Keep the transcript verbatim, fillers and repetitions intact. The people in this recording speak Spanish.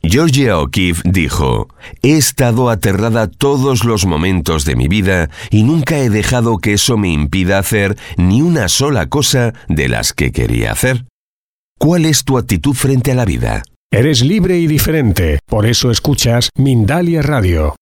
Georgia O'Keeffe dijo: «He estado aterrada todos los momentos de mi vida y nunca he dejado que eso me impida hacer ni una sola cosa de las que quería hacer». ¿Cuál es tu actitud frente a la vida? Eres libre y diferente, por eso escuchas Mindalia Radio.